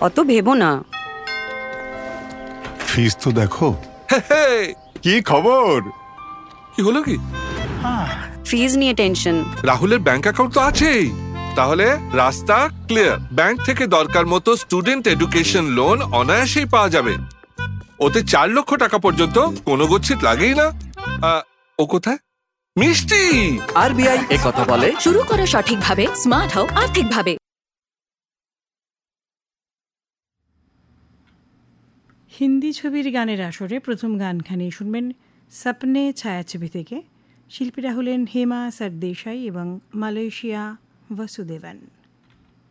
অত ভেবো না। ফিস তো দেখো। কি খবর? কি হলো কি? ফিজ নিয়ে টেনশন। রাহুলের ব্যাংক অ্যাকাউন্ট তো আছেই, তাহলে রাস্তা ক্লিয়ার। ব্যাংক থেকে দরকার মতো স্টুডেন্ট এডুকেশন লোন অনায়াসেই পাওয়া যাবে। ওতে 4 লক্ষ টাকা পর্যন্ত কোনো গচ্ছিত লাগেই না। ও কোথায়? মিষ্টি। আরবিআই একথা বলে। শুরু করো সঠিকভাবে, স্মার্ট হও আর্থিকভাবে। হিন্দি ছবির গানের আসরে প্রথম গানখানি শুনবেন সপনে ছায়াছবি থেকে। শিল্পীরা হলেন হেমা সরদেশাই এবং মালয়েশিয়া ভাসুদেবন।